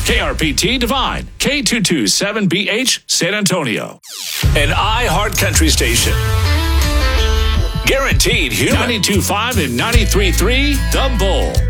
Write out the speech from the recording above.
KRPT Divine, K227BH, San Antonio. An iHeart Country station. Guaranteed human. 92.5 and 93.3, The Bull.